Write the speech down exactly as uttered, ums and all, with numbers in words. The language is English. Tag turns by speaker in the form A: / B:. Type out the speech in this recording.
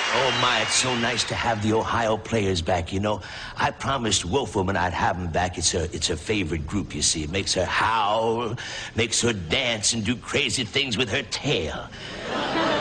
A: Oh, my, it's so nice to have the Ohio Players back, you know. I promised Wolfwoman I'd have them back. It's her, it's her favorite group, you see. It makes her howl, makes her dance and do crazy things with her tail.